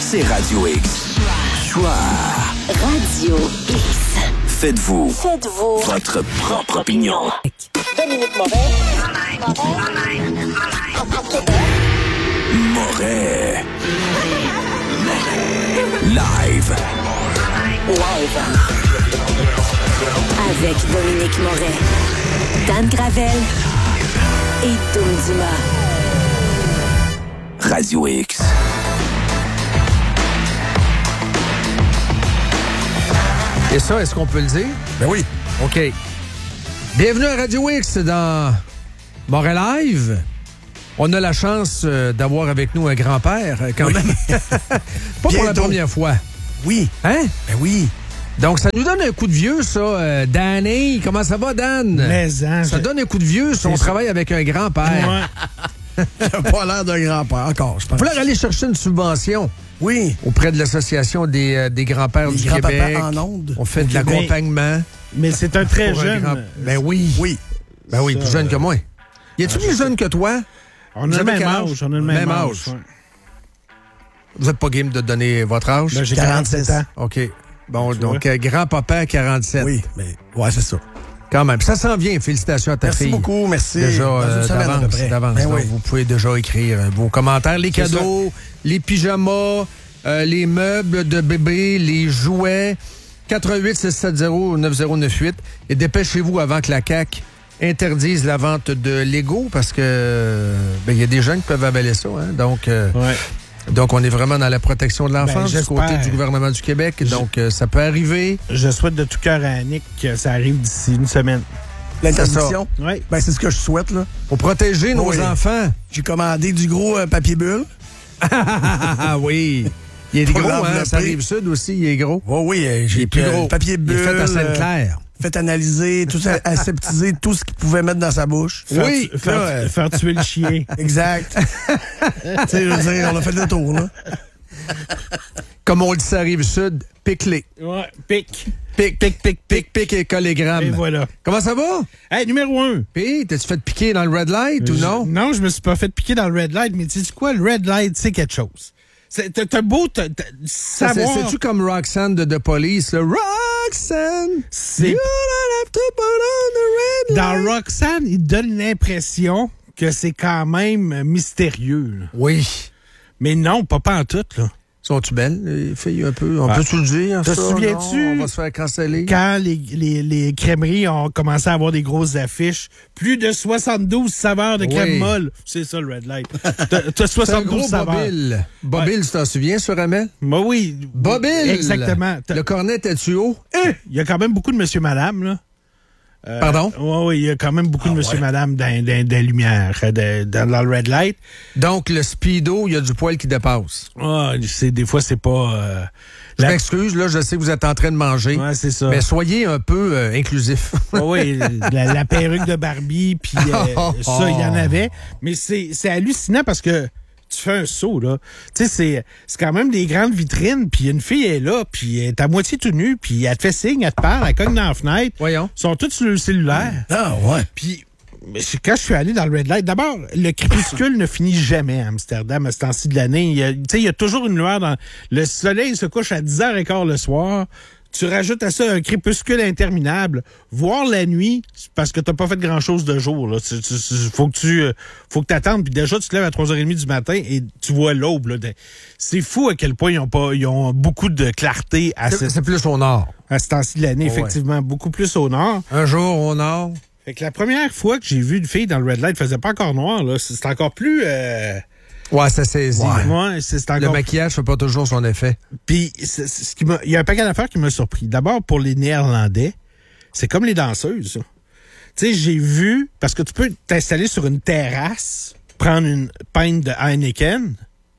c'est Radio X. Choix. Radio X. Faites-vous votre propre opinion. Dominique Moret. Live. Avec Dominique Moret, Dan Gravel et Tom Dumas. Radio X. Et ça, est-ce qu'on peut le dire? Ben oui. OK. Bienvenue à Radio X dans Moret Live. On a la chance d'avoir avec nous un grand-père, quand même. Pas pour la première fois. Oui. Hein? Ben oui. Donc, ça nous donne un coup de vieux, ça. Danny, comment ça va, Dan? Mais hein, ça donne un coup de vieux si on travaille avec un grand-père. Ouais. J'ai pas l'air d'un grand-père encore, je pense. Il faut aller chercher une subvention. Oui. Auprès de l'Association des grands-pères du Québec. En ondes. On fait de l'accompagnement. Mais c'est un très jeune. Ben oui. Oui. Ben oui, plus jeune que moi. Y a-tu plus jeune que toi? On a le même âge. On a le même âge. Ouais. Vous n'êtes pas game de donner votre âge? Ben, j'ai 47 ans. OK. Bon, donc, grand-papa, 47. Oui, mais ouais, c'est ça. Quand même. Ça s'en vient. Félicitations à ta fille. Merci beaucoup, merci. Déjà, Dans une semaine, à peu près. d'avance. Ben Donc, oui. vous pouvez déjà écrire vos commentaires. Les cadeaux, les pyjamas, les meubles de bébé, les jouets. 88-670-9098. Et dépêchez-vous avant que la CAQ interdise la vente de Lego parce que il y a des gens qui peuvent avaler ça. Hein? Donc, on est vraiment dans la protection de l'enfance du côté du gouvernement du Québec. Donc, ça peut arriver. Je souhaite de tout cœur à Annick que ça arrive d'ici une semaine. L'interdiction? Oui. Ben, c'est ce que je souhaite, là. Pour protéger nos enfants. J'ai commandé du gros papier bulle. Ah oui. Il est Pour gros, hein? l'envelopper. Ça arrive sud aussi, il est gros. Oh oui, Il j'ai est plus gros. papier bulle. Il est fait à Sainte-Claire. Fait analyser, tout ça, aseptiser tout ce qu'il pouvait mettre dans sa bouche. Faire tuer le chien. Exact. Tu sais, je veux dire, on a fait le tour, là. Comme on le dit, ça arrive sud, pique-les. Ouais, pique. Pique et collégramme. Et voilà. Comment ça va? Hey, numéro 1. Puis, t'as-tu fait piquer dans le red light ou non? Non, je me suis pas fait piquer dans le red light, mais tu sais quoi? Le red light, c'est quelque chose. T'as beau savoir... C'est-tu comme Roxanne de The Police, là? Roxanne! C'est... You don't have to put on the red light. Dans Roxanne, il donne l'impression que c'est quand même mystérieux. Là. Oui. Mais non, pas en tout, là. Sont-tu belles, les filles, un peu? On peut-tu le dire, Te ça? souviens-tu? Non, on va se faire canceller. Quand les crèmeries ont commencé à avoir des grosses affiches, plus de 72 saveurs de crème molle. C'est ça, le red light. T'as 72 saveurs. Bobil. Bobil, tu t'en souviens, sur Amel? Bah oui. Bobil! Exactement. Le cornet était-tu haut? Il y a quand même beaucoup de monsieur-madame, là. Pardon? Oui, il y a quand même beaucoup de monsieur-madame dans la lumière, dans le red light. Donc, le speedo, il y a du poil qui dépasse. Des fois, c'est pas... Je m'excuse, là, je sais que vous êtes en train de manger. Ouais, c'est ça. Mais soyez un peu inclusif. Oui, la perruque de Barbie, puis ça, il y en avait. Mais c'est hallucinant parce que tu fais un saut, là. Tu sais, c'est quand même des grandes vitrines, puis une fille est là, puis elle est à moitié tout nue, puis elle te fait signe, elle te parle, elle cogne dans la fenêtre. Voyons. Ils sont tous sur le cellulaire. Ah, ouais. Puis, quand je suis allé dans le red light, d'abord, le crépuscule ne finit jamais à Amsterdam à ce temps-ci de l'année. Il y a toujours une lueur dans... Le soleil se couche à 10h15 le soir. Tu rajoutes à ça un crépuscule interminable. Voir la nuit, c'est parce que t'as pas fait grand-chose de jour. Là. Faut que t'attendes. Puis déjà, tu te lèves à 3h30 du matin et tu vois l'aube. Là. C'est fou à quel point ils ont beaucoup de clarté C'est plus au nord. À ce temps-ci de l'année, effectivement. Beaucoup plus au nord. Un jour au nord. Fait que la première fois que j'ai vu une fille dans le red light, elle faisait pas encore noir. Là. C'est encore plus... Ouais, ça saisit. Ouais, c'est encore... Le maquillage fait pas toujours son effet. Puis, il y a un paquet d'affaires qui m'a surpris. D'abord, pour les Néerlandais, c'est comme les danseuses. Tu sais, j'ai vu... Parce que tu peux t'installer sur une terrasse, prendre une pinte de Heineken...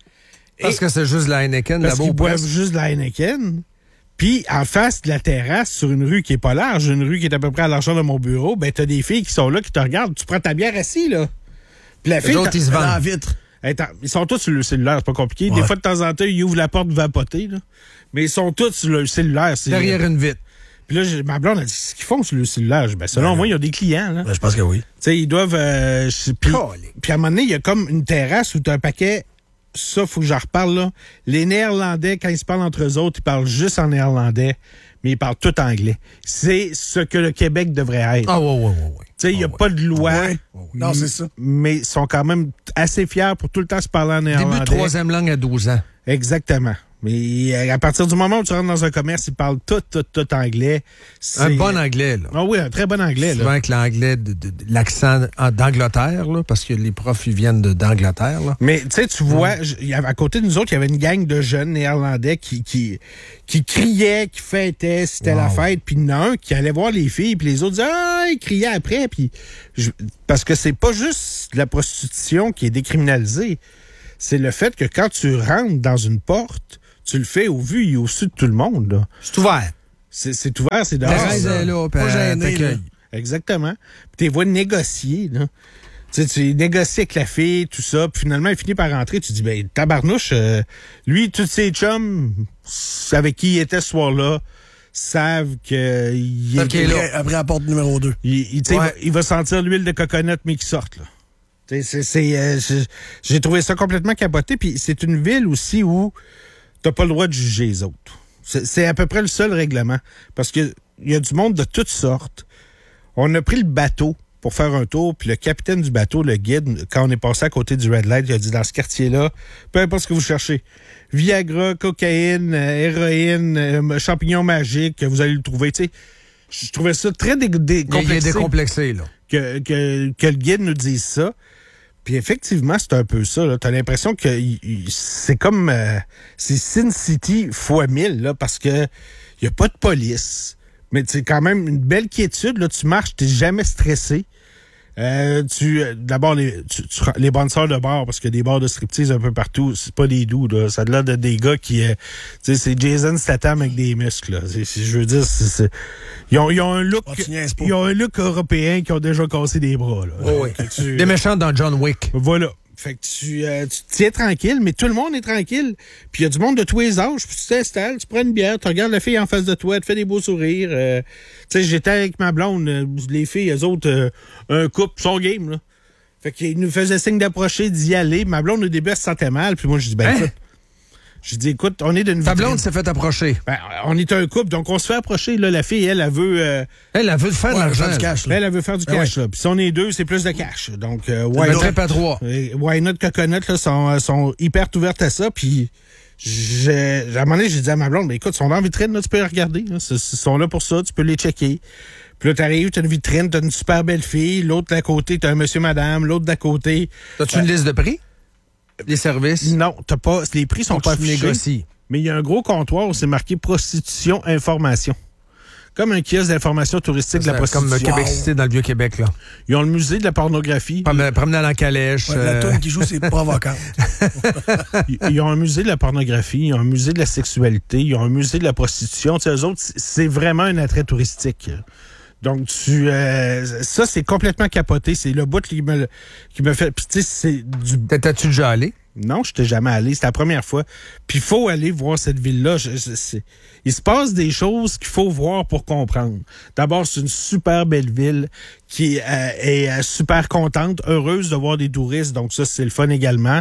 Parce que c'est juste la Heineken, parce là-bas. qu'ils boivent juste de la Heineken. Puis, en face de la terrasse, sur une rue qui est pas large, une rue qui est à peu près à l'argent de mon bureau, ben t'as des filles qui sont là, qui te regardent. Tu prends ta bière assis, là. Puis la fille... Les autres, ils se vendent dans la vitre. Ils sont tous sur le cellulaire, c'est pas compliqué. Ouais. Des fois, de temps en temps, ils ouvrent la porte vapoter, là. Mais ils sont tous sur le cellulaire. Derrière une vitre. Puis là, ma blonde a dit, ce qu'ils font sur le cellulaire? Ben, selon moi, ils ont des clients, là. Ben, je pense que oui. Tu sais, ils doivent... Puis à un moment donné, il y a comme une terrasse où tu as un paquet ça, faut que j'en reparle, là. Les Néerlandais, quand ils se parlent entre eux autres, ils parlent juste en néerlandais, mais ils parlent tout anglais. C'est ce que le Québec devrait être. Ah, ouais. Tu sais, il n'y a pas de loi. Non, c'est ça. Mais ils sont quand même assez fiers pour tout le temps se parler en néerlandais. Début de 3e langue à 12 ans. Exactement. Mais à partir du moment où tu rentres dans un commerce, ils parlent tout anglais. Un bon anglais, là. Ah oui, un très bon anglais. Souvent là. avec l'anglais, l'accent d'Angleterre, là, parce que les profs, ils viennent d'Angleterre. Là. Mais tu sais, tu vois, à côté de nous autres, il y avait une gang de jeunes néerlandais qui criaient, qui fêtaient, c'était la fête. Puis il y en a un qui allait voir les filles, puis les autres disaient « ils criaient après. » Puis parce que c'est pas juste la prostitution qui est décriminalisée. C'est le fait que quand tu rentres dans une porte, tu le fais au vu et au su de tout le monde. Là. C'est ouvert. C'est ouvert, c'est dehors. Thérèse est là, Pas gêné, là. Exactement. Puis tu vois négocier, là. Tu négocies avec la fille, tout ça, puis finalement, elle finit par rentrer. Tu dis, ben, tabarnouche, lui, tous ses chums avec qui il était ce soir-là, savent qu'il est là. Après la porte numéro 2. Il va sentir l'huile de coconut, mais qu'il sorte, là. J'ai trouvé ça complètement capoté. Puis c'est une ville aussi où t'as pas le droit de juger les autres. C'est à peu près le seul règlement. Parce que il y a du monde de toutes sortes. On a pris le bateau pour faire un tour, puis le capitaine du bateau, le guide, quand on est passé à côté du Red Light, il a dit, dans ce quartier-là, peu importe ce que vous cherchez, Viagra, cocaïne, héroïne, champignons magiques, vous allez le trouver. Tu sais, je trouvais ça très décomplexé. Il est décomplexé, là. Que le guide nous dise ça. Puis effectivement, c'est un peu ça. Tu as l'impression que c'est comme... c'est Sin City fois 1000, là, parce que il n'y a pas de police. Mais c'est quand même une belle quiétude. Là, tu marches, tu n'es jamais stressé. D'abord, les bonnes sœurs de bar, parce qu'il y a des bars de striptease un peu partout, c'est pas des doux, là. Ça a l'air de des gars qui... c'est Jason Statham avec des muscles, là. Je veux dire, ils ont un look... Ils ont un look européen qui ont déjà cassé des bras, là. Oh, oui. Des méchants dans John Wick. Voilà. Fait que tu tiens tranquille, mais tout le monde est tranquille. Puis il y a du monde de tous les âges. Puis tu t'installes, tu prends une bière, tu regardes la fille en face de toi, elle te fait des beaux sourires. Tu sais, j'étais avec ma blonde, les filles, elles autres, un couple, son game, là. Fait qu'ils nous faisaient signe d'approcher, d'y aller. Ma blonde, au début, elle se sentait mal. Puis moi, je dis, écoute, on est d'une Ta blonde s'est fait approcher. Ben, on est un couple, donc on se fait approcher. Là, la fille, elle veut... elle veut faire de l'argent. Du cash, là. Elle veut faire du cash, là. Puis si on est deux, c'est plus de cash. Donc, Why Not à 3. Why Not Coconut, là, sont hyper ouvertes à ça. Puis, à un moment donné, j'ai dit à ma blonde, ben, écoute, ils sont dans la vitrine, là, tu peux les regarder. Là. Ils sont là pour ça, tu peux les checker. Puis là, t'arrives, t'as une vitrine, t'as une super belle fille. L'autre d'à côté, t'as un monsieur, madame. L'autre d'à côté. T'as-tu une liste de prix? Les services? Non, t'as pas. Les prix sont pas affichés. Négocies. Mais il y a un gros comptoir où c'est marqué prostitution information. Comme un kiosque d'information touristique de la prostitution. Comme Québec Cité dans le Vieux-Québec, là. Ils ont le musée de la pornographie. Promenant dans la calèche. La toune qui joue, c'est provocant. Ils ont un musée de la pornographie, ils ont un musée de la sexualité, ils ont un musée de la prostitution. Tu sais, eux autres, c'est vraiment un attrait touristique. Donc, ça, c'est complètement capoté. C'est le bout qui me fait... Puis, tu sais, c'est du... T'es-tu déjà allé? Non, je n'étais jamais allé. C'était la première fois. Puis, il faut aller voir cette ville-là. Il se passe des choses qu'il faut voir pour comprendre. D'abord, c'est une super belle ville qui est super contente, heureuse de voir des touristes. Donc, ça, c'est le fun également.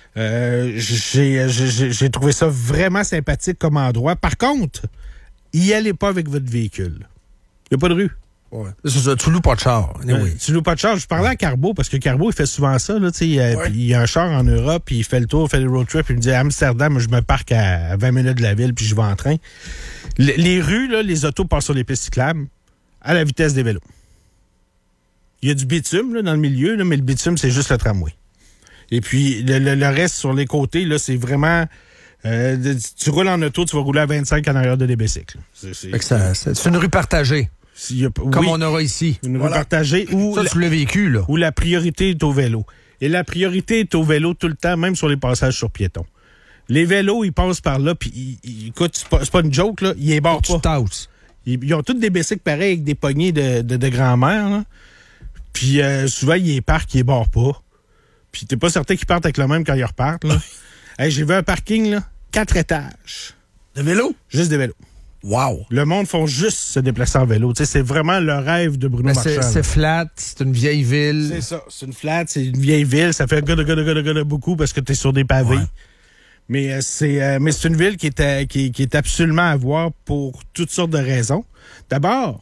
J'ai trouvé ça vraiment sympathique comme endroit. Par contre, y allez pas avec votre véhicule. Il n'y a pas de rue. Ouais. C'est ça, tu loues pas de char. Oui. Tu loues pas de char. Je parlais à Carbo, parce que Carbo, il fait souvent ça. Là, puis il y a un char en Europe, puis il fait le tour, il fait des road trips, puis il me dit à Amsterdam, je me parque à 20 minutes de la ville, puis je vais en train. Les rues, là, les autos passent sur les pistes cyclables à la vitesse des vélos. Il y a du bitume là, dans le milieu, là, mais le bitume, c'est juste le tramway. Et puis, le reste sur les côtés, là, c'est vraiment... tu roules en auto, tu vas rouler à 25 en arrière de des bicycles. C'est une rue partagée. Comme on aura ici. Une rue partagée où... Ça, tu l'as vécu, là. Où la priorité est au vélo. Et la priorité est au vélo tout le temps, même sur les passages sur piétons. Les vélos, ils passent par là, puis écoute, c'est pas une joke, là, ils les barrent pas. Ils ont tous des bicycles pareils avec des poignées de grand-mère, là. Puis souvent, ils les parquent, ils les barrent pas. Puis t'es pas certain qu'ils partent avec le même quand ils repartent, là. Hey, j'ai vu un parking, là, 4 étages. De vélo? Juste des vélos. Wow! Le monde font juste se déplacer en vélo. Tu sais, c'est vraiment le rêve de Bruno Marchand. C'est flat, c'est une vieille ville. C'est ça. C'est une flat, c'est une vieille ville. Ça fait gada beaucoup parce que t'es sur des pavés. Ouais. Mais c'est une ville qui est absolument à voir pour toutes sortes de raisons. D'abord,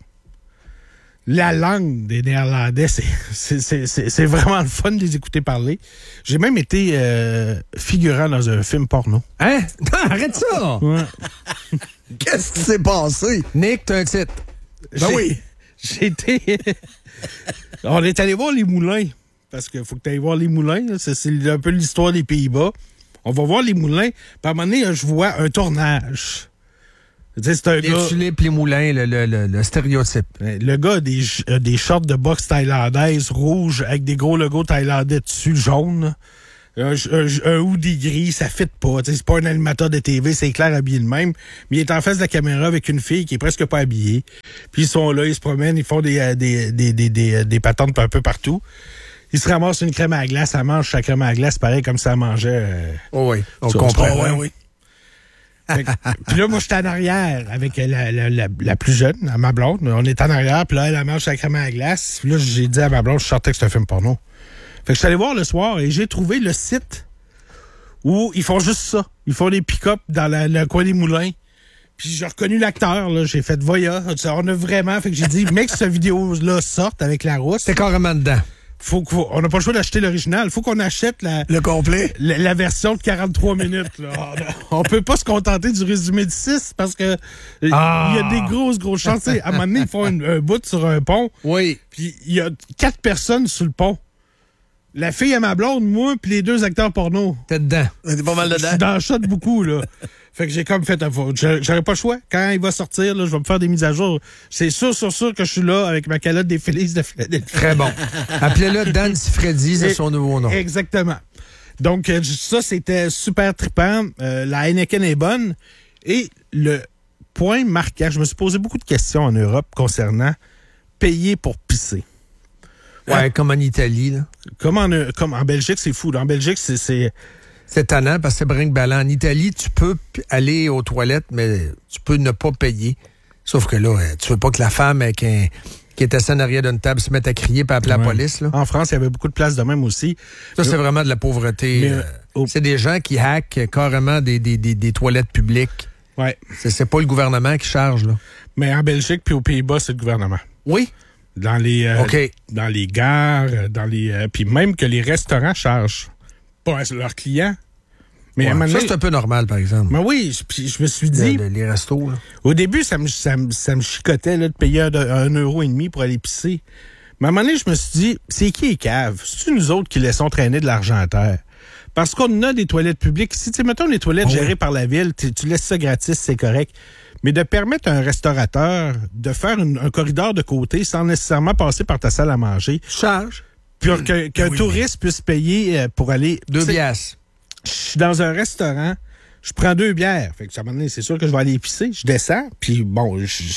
la langue des Néerlandais, c'est vraiment le fun de les écouter parler. J'ai même été figurant dans un film porno. Hein? Arrête ça! Ouais. Qu'est-ce qui s'est passé? Nick, t'as un titre. Ben oui. J'ai été... On est allé voir les moulins. Parce qu'il faut que tu ailles voir les moulins. Là. C'est un peu l'histoire des Pays-Bas. On va voir les moulins. Puis à un moment donné, je vois un tournage. Tu sais, c'est un gars... Les tulipes, les moulins, le stéréotype. Le gars a des shorts de boxe thaïlandaise rouges avec des gros logos thaïlandais dessus, jaunes. Un hoodie gris, ça fit pas. C'est pas un animateur de TV, c'est clair habillé de même. Mais il est en face de la caméra avec une fille qui est presque pas habillée. Puis ils sont là, ils se promènent, ils font des patentes un peu partout. Ils se ramassent une crème à glace, elle mange sa crème à glace, pareil comme ça mangeait. Oh oui, on comprend. Oui. Puis là, moi, j'étais en arrière avec la plus jeune, ma blonde. On est en arrière, puis là, elle mange sa crème à glace. Puis là, j'ai dit à ma blonde, je sortais que c'est un film porno. Fait que je suis allé voir le soir et j'ai trouvé le site où ils font juste ça. Ils font des pick-up dans le coin des moulins. Puis j'ai reconnu l'acteur, là. J'ai fait voya. On a vraiment... Fait que j'ai dit, mec, cette vidéo-là sorte avec la rousse. C'était carrément dedans. On n'a pas le choix d'acheter l'original. Faut qu'on achète le complet. La version de 43 minutes. Là. On peut pas se contenter du résumé de 6 parce que il y a des grosses chances. À un moment donné, ils font un bout sur un pont. Oui. Puis il y a 4 personnes sur le pont. La fille à ma blonde, moi, puis les 2 acteurs porno. T'es dedans. T'es pas mal dedans. Je suis dans le shot beaucoup, là. Fait que j'ai comme fait un faute. J'aurais pas le choix. Quand il va sortir, là, je vais me faire des mises à jour. C'est sûr que je suis là avec ma calotte des Félix de Philadelphie. Très bon. Appelez-le Dan Freddy, c'est son nouveau nom. Exactement. Donc, ça, c'était super trippant. La Heineken est bonne. Et le point marquant, je me suis posé beaucoup de questions en Europe concernant payer pour pisser. Ouais, comme en Italie, là. Comme en Belgique, c'est fou. Là. En Belgique, c'est étonnant parce que c'est brinque-ballant. En Italie, tu peux aller aux toilettes, mais tu peux ne pas payer. Sauf que là, tu veux pas que la femme qui est assise en arrière d'une table se mette à crier et appeler la police. Là. En France, il y avait beaucoup de places de même aussi. Ça, c'est vraiment de la pauvreté. C'est des gens qui hackent carrément des toilettes publiques. Ouais. C'est pas le gouvernement qui charge, là. Mais en Belgique puis aux Pays-Bas, c'est le gouvernement. Oui. Dans les gares, puis même que les restaurants chargent pas leurs clients. Mais ça, c'est un peu normal, par exemple. Mais oui, puis je me suis dit... Les restos, là. Au début, ça me chicotait là, de payer 1,5 € pour aller pisser. Mais à un moment donné, je me suis dit, c'est qui les caves? C'est-tu nous autres qui laissons traîner de l'argent à terre? Parce qu'on a des toilettes publiques. Si, mettons, les toilettes gérées par la ville, tu laisses ça gratis, c'est correct. Mais de permettre à un restaurateur de faire un corridor de côté sans nécessairement passer par ta salle à manger. Charge. Puis qu'un touriste puisse payer pour aller... 2 piastres. Je suis dans un restaurant, je prends 2 bières. Fait que à un moment donné, c'est sûr que je vais aller épicer. Je descends, puis bon,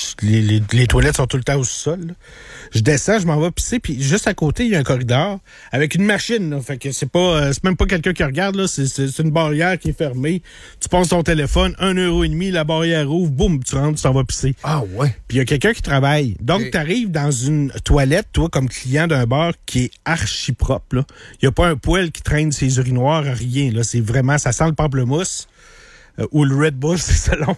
les toilettes sont tout le temps au sous-sol. Là. Je descends, je m'en vais pisser, puis juste à côté, il y a un corridor avec une machine. Là. Fait que c'est même pas quelqu'un qui regarde, là. C'est une barrière qui est fermée. Tu passes ton téléphone, 1,5 €, la barrière ouvre, boum, tu rentres, tu t'en vas pisser. Ah ouais. Puis il y a quelqu'un qui travaille. Donc, tu arrives dans une toilette, toi, comme client d'un bar qui est archi propre. Là. Il n'y a pas un poêle qui traîne ses urinoirs, rien. Là. C'est vraiment, ça sent le pamplemousse. Ou le Red Bull, c'est selon.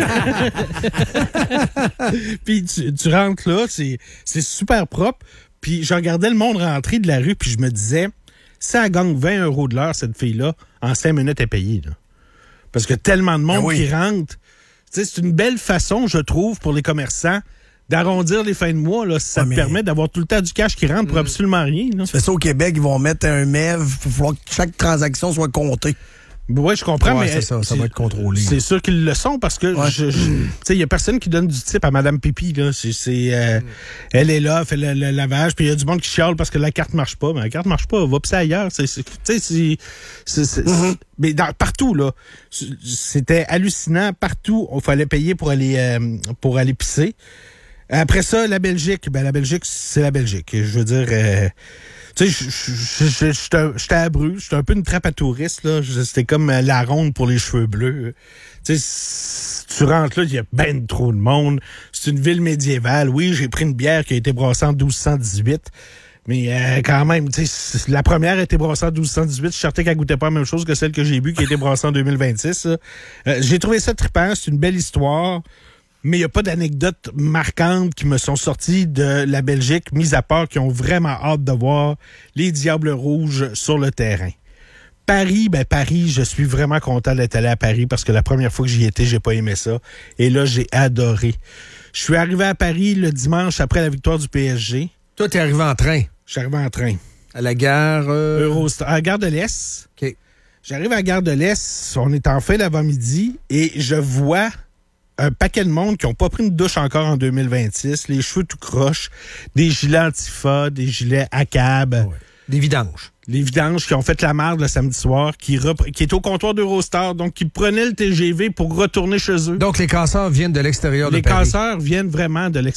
Puis tu rentres là, c'est super propre. Puis je regardais le monde rentrer de la rue, puis je me disais, si elle gagne 20 € de l'heure, cette fille-là, en 5 minutes, elle est payée. Là. Parce que tellement de monde qui rentre. C'est une belle façon, je trouve, pour les commerçants, d'arrondir les fins de mois. Là, ça te permet d'avoir tout le temps du cash qui rentre pour absolument rien. Là. Tu fais ça au Québec, ils vont mettre un MEV pour falloir que chaque transaction soit comptée. Oui, je comprends, mais ça va être contrôlé. C'est sûr qu'ils le sont parce que il y a personne qui donne du type à Madame Pipi. Là. Elle est là, fait le lavage, puis il y a du monde qui chiale parce que la carte marche pas. Mais la carte marche pas, va pisser ailleurs. Mais partout, là, c'était hallucinant. Partout, il fallait payer pour aller pisser. Après ça, la Belgique. Ben, la Belgique, c'est la Belgique. Je veux dire... Tu sais, j'étais à Bru, j'étais un peu une trappe à touristes, là. C'était comme la ronde pour les cheveux bleus. Tu sais, tu rentres là, il y a ben trop de monde. C'est une ville médiévale. Oui, j'ai pris une bière qui a été brassée en 1218. Mais quand même, tu sais, la première a été brassée en 1218. Je suis certain qu'elle goûtait pas la même chose que celle que j'ai bu qui a été brassée en 2026. J'ai trouvé ça trippant. C'est une belle histoire. Mais il n'y a pas d'anecdotes marquantes qui me sont sorties de la Belgique, mis à part qui ont vraiment hâte de voir les Diables Rouges sur le terrain. Paris, je suis vraiment content d'être allé à Paris parce que la première fois que j'y étais, j'ai pas aimé ça. Et là, j'ai adoré. Je suis arrivé à Paris le dimanche après la victoire du PSG. Toi, t'es arrivé en train? Je suis arrivé en train. À la gare... Eurostar, à la gare de l'Est. OK. J'arrive à la gare de l'Est, on est en fin d'avant-midi, et je vois un paquet de monde qui n'ont pas pris une douche encore en 2026, les cheveux tout croches, des gilets Antifa, des gilets ACAB. Ouais. Des vidanges. Les vidanges qui ont fait la marde le samedi soir, qui est au comptoir d'Eurostar, donc qui prenaient le TGV pour retourner chez eux. Donc, les casseurs viennent de l'extérieur de Paris. Les casseurs viennent vraiment de l'extérieur.